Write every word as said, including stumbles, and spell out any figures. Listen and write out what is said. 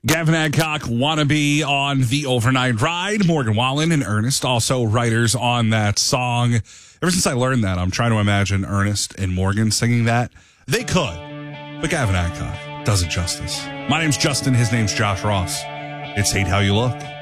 Gavin Adcock, Wannabe on the Overnight Ride. Morgan Wallen and Ernest, also writers on that song. Ever since I learned that, I'm trying to imagine Ernest and Morgan singing that. They could, but Gavin Adcock does it justice. My name's Justin. His name's Josh Ross. It's Hate How You Look.